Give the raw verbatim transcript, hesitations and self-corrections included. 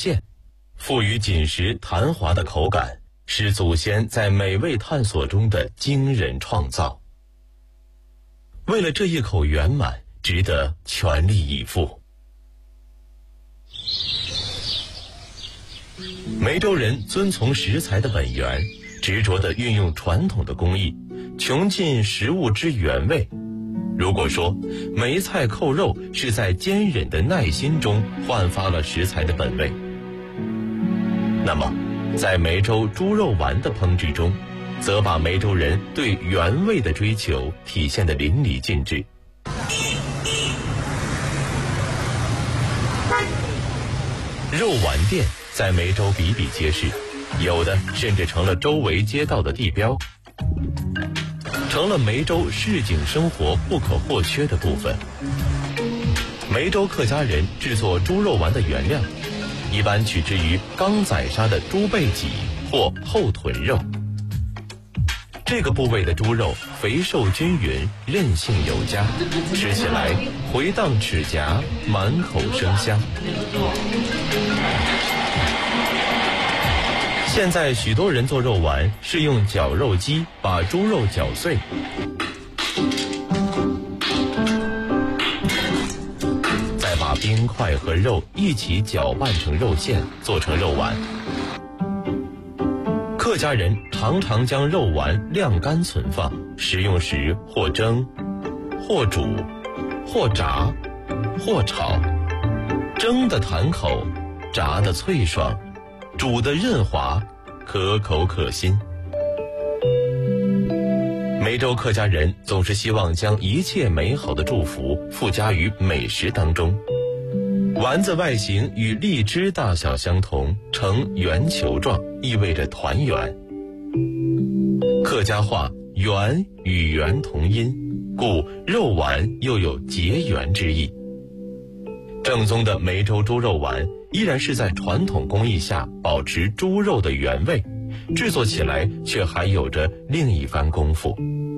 馅，赋予紧实弹滑的口感，是祖先在美味探索中的惊人创造。为了这一口圆满，值得全力以赴。梅州人遵从食材的本源，执着地运用传统的工艺，穷尽食物之原味。如果说梅菜扣肉是在坚忍的耐心中焕发了食材的本味，那么在梅州猪肉丸的烹制中，则把梅州人对原味的追求体现得淋漓尽致。肉丸店在梅州比比皆是，有的甚至成了周围街道的地标，成了梅州市井生活不可或缺的部分。梅州客家人制作猪肉丸的原料，一般取之于刚宰杀的猪背脊或后臀肉。这个部位的猪肉肥瘦均匀，韧性有加，吃起来回荡齿颊，满口生香。现在许多人做肉丸是用绞肉机把猪肉绞碎，再把冰块和肉一起搅拌成肉馅，做成肉丸。客家人常常将肉丸晾干存放，食用时或蒸、或煮、或炸、或炒。蒸的弹口，炸的脆爽，煮的润滑，可口可心。梅州客家人总是希望将一切美好的祝福附加于美食当中。丸子外形与荔枝大小相同，呈圆球状，意味着团圆。客家话圆与圆同音，故肉丸又有结缘之意。正宗的梅州猪肉丸依然是在传统工艺下保持猪肉的原味，制作起来却还有着另一番功夫。